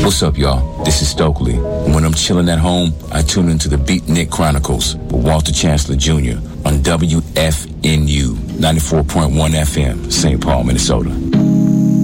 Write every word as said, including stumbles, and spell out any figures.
What's up, y'all? This is Stokely. And when I'm chilling at home, I tune into the Beatnik Chronicles with Walter Chancellor Junior on W F N U ninety-four point one F M, Saint Paul, Minnesota.